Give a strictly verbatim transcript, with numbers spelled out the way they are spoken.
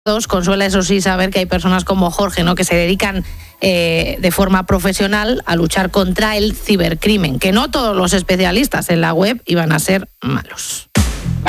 Consuela, eso sí, saber que hay personas como Jorge, ¿no?, que se dedican eh, de forma profesional a luchar contra el cibercrimen, que no todos los especialistas en la web iban a ser malos.